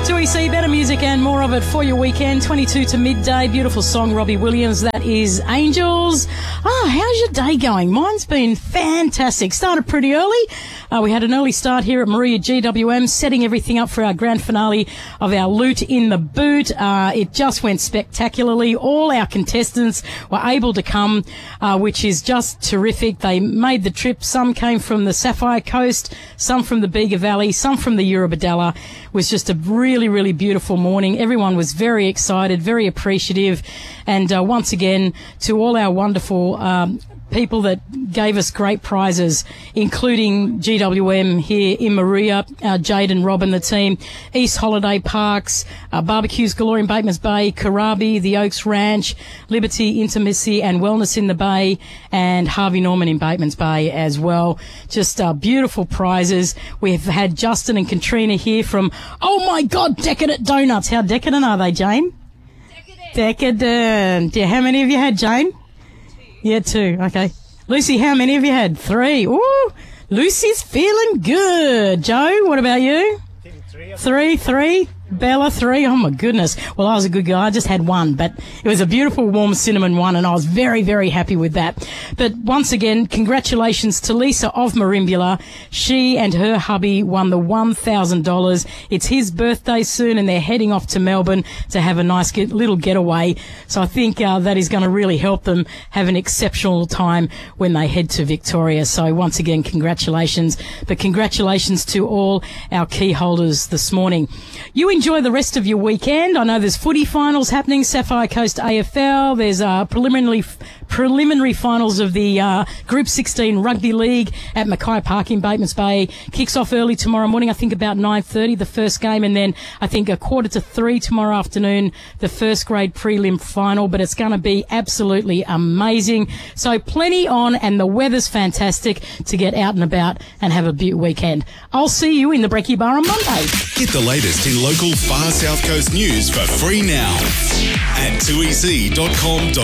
2EC, better music and more of it for your weekend. 22 to midday. Beautiful song, Robbie Williams. That is Angels. How's your day going? Mine's been fantastic. Started pretty early. We had an early start here at Maria GWM, setting everything up for our grand finale of our Loot in the Boot. It just went spectacularly. All our contestants were able to come, which is just terrific. They made the trip. Some came from the Sapphire Coast, some from the Bega Valley, some from the Eurobodalla. It was just a really, really beautiful morning. Everyone was very excited, very appreciative. And once again, to all our wonderful people that gave us great prizes, including GWM here in Maria, Jade and Rob and the team, East Holiday Parks, Barbecues Galore in Batemans Bay, Karabi, the Oaks Ranch, Liberty, Intimacy and Wellness in the Bay, and Harvey Norman in Batemans Bay as well. Just beautiful prizes. We've had Justin and Katrina here from, oh my God, Decadent Donuts. How decadent are they, Jane? Decadent. Yeah, how many have you had, Jane? Yeah, 2. Okay. Lucy, how many have you had? 3. Ooh, Lucy's feeling good. Joe, what about you? 3. Bella, 3. Oh, my goodness. Well, I was a good guy. I just had 1, but it was a beautiful, warm cinnamon one, and I was very, very happy with that. But once again, congratulations to Lisa of Marimbula. She and her hubby won the $1,000. It's his birthday soon, and they're heading off to Melbourne to have a nice little getaway. So I think that is going to really help them have an exceptional time when they head to Victoria. So once again, congratulations. But congratulations to all our key holders this morning. You enjoy the rest of your weekend. I know there's footy finals happening, Sapphire Coast AFL. There's preliminary finals of the Group 16 Rugby League at Mackay Park in Batemans Bay. Kicks off early tomorrow morning, I think about 9:30, the first game, and then I think 2:45 tomorrow afternoon, the first grade prelim final. But it's going to be absolutely amazing. So plenty on, and the weather's fantastic to get out and about and have a beautiful weekend. I'll see you in the Brekkie Bar on Monday. Get the latest in local Far South Coast news for free now at 2ec.com.au.